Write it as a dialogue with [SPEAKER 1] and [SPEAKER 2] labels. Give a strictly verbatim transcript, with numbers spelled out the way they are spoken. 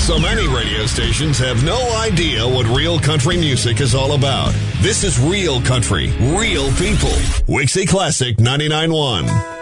[SPEAKER 1] So many radio stations have no idea what real country music is all about. This is Real Country, Real People. Wixie Classic ninety-nine point one.